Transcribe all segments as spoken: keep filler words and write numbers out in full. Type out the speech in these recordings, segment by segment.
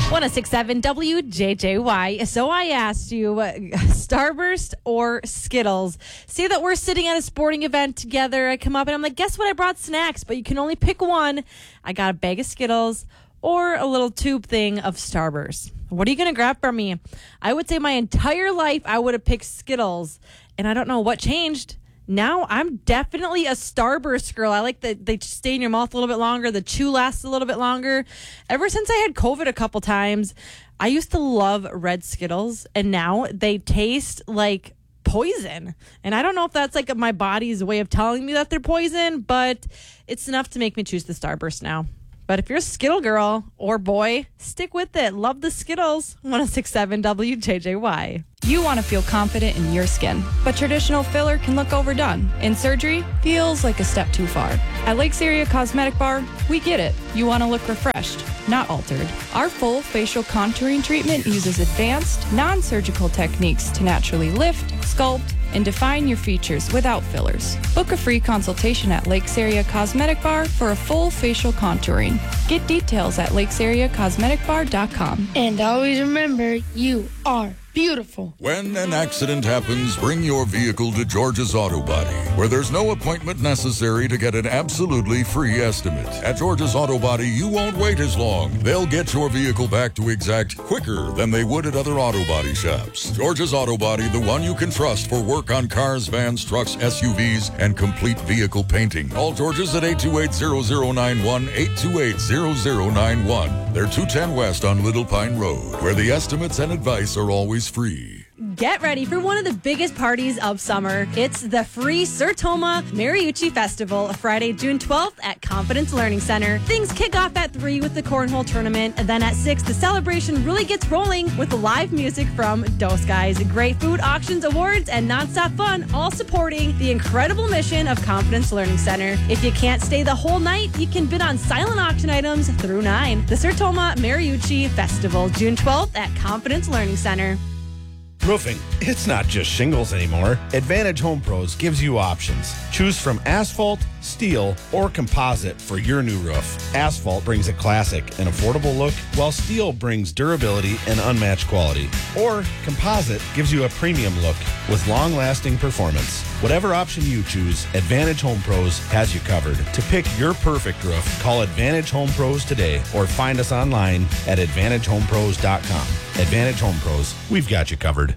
one oh six point seven W J J Y. So I asked you, uh, Starburst or Skittles? See that we're sitting at a sporting event together. I come up and I'm like, guess what? I brought snacks, but you can only pick one. I got a bag of Skittles or a little tube thing of Starburst. What are you going to grab from me? I would say my entire life I would have picked Skittles, and I don't know what changed. Now I'm definitely a Starburst girl. I like that they stay in your mouth a little bit longer. The chew lasts a little bit longer. Ever since I had COVID a couple times, I used to love red Skittles, and now they taste like poison. And I don't know if that's like my body's way of telling me that they're poison, but it's enough to make me choose the Starburst now. But if you're a Skittle girl or boy, stick with it. Love the Skittles. one oh six point seven W J J Y. You want to feel confident in your skin, but traditional filler can look overdone, and surgery feels like a step too far. At Lakes Area Cosmetic Bar, we get it. You want to look refreshed, not altered. Our full facial contouring treatment uses advanced, non-surgical techniques to naturally lift, sculpt, and define your features without fillers. Book a free consultation at Lakes Area Cosmetic Bar for a full facial contouring. Get details at lakes area cosmetic bar dot com. And always remember, you are beautiful. When an accident happens, bring your vehicle to George's Auto Body, where there's no appointment necessary to get an absolutely free estimate. At George's Auto Body, you won't wait as long. They'll get your vehicle back to exact quicker than they would at other auto body shops. George's Auto Body, the one you can trust for work on cars, vans, trucks, S U Vs, and complete vehicle painting. Call George's at eight two eight, zero zero nine one, eight two eight, zero zero nine one. They're two ten West on Little Pine Road, where the estimates and advice are always free. Get ready for one of the biggest parties of summer. It's the free Sertoma Mariucci Festival, Friday, June twelfth at Confidence Learning Center. Things kick off at three with the Cornhole Tournament, and then at six, the celebration really gets rolling with live music from Dos Guys. Great food, auctions, awards, and nonstop fun, all supporting the incredible mission of Confidence Learning Center. If you can't stay the whole night, you can bid on silent auction items through nine. The Sertoma Mariucci Festival, June twelfth at Confidence Learning Center. Roofing, it's not just shingles anymore. Advantage Home Pros gives you options. Choose from asphalt, steel, or composite for your new roof. Asphalt brings a classic and affordable look, while steel brings durability and unmatched quality. Or composite gives you a premium look with long-lasting performance. Whatever option you choose, Advantage Home Pros has you covered. To pick your perfect roof, call Advantage Home Pros today or find us online at advantage home pros dot com. Advantage Home Pros, we've got you covered.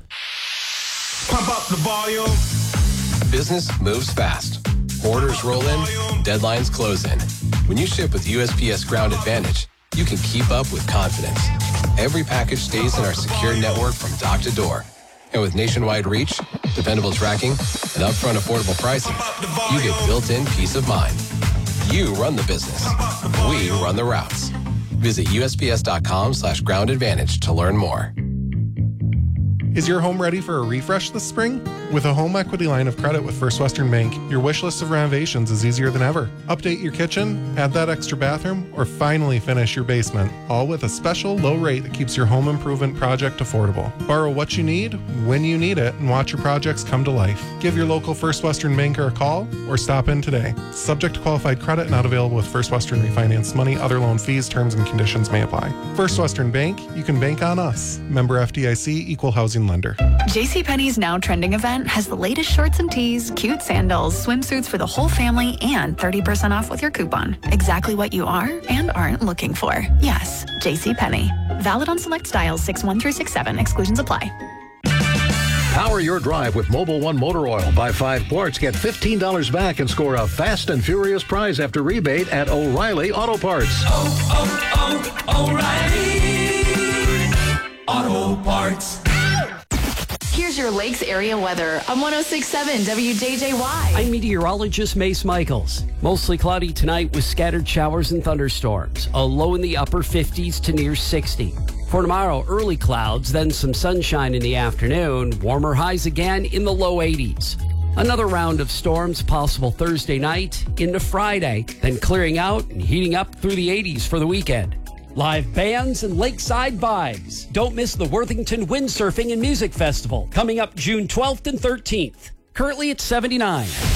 Pump up the volume. Business moves fast. Orders roll in, deadlines close in. When you ship with U S P S Ground Advantage, you can keep up with confidence. Every package stays in our secure network from dock to door. And with nationwide reach, dependable tracking, and upfront affordable pricing, you get built-in peace of mind. You run the business. We run the routes. Visit U S P S dot com slash ground advantage to learn more. Is your home ready for a refresh this spring? With a home equity line of credit with First Western Bank, your wish list of renovations is easier than ever. Update your kitchen, add that extra bathroom, or finally finish your basement, all with a special low rate that keeps your home improvement project affordable. Borrow what you need, when you need it, and watch your projects come to life. Give your local First Western banker a call or stop in today. Subject to qualified credit, not available with First Western refinance money. Other loan fees, terms, and conditions may apply. First Western Bank, you can bank on us. Member F D I C, Equal Housing Lender. JCPenney's Now Trending event has the latest shorts and tees, cute sandals, swimsuits for the whole family, and thirty percent off with your coupon. Exactly what you are and aren't looking for. Yes, JCPenney. Valid on select styles six one through six seven. Exclusions apply. Power your drive with Mobil one Motor Oil. Buy five quarts, get fifteen dollars back, and score a fast and furious prize after rebate at O'Reilly Auto Parts. Oh, oh, oh, O'Reilly Auto Parts. Here's your Lakes area weather on one oh six point seven W J J Y. I'm meteorologist Mace Michaels. Mostly cloudy tonight with scattered showers and thunderstorms. A low in the upper fifties to near sixty. For tomorrow, early clouds, then some sunshine in the afternoon. Warmer highs again in the low eighties. Another round of storms possible Thursday night into Friday, then clearing out and heating up through the eighties for the weekend. Live bands and lakeside vibes. Don't miss the Worthington Windsurfing and Music Festival coming up June twelfth and thirteenth. Currently at seventy-nine.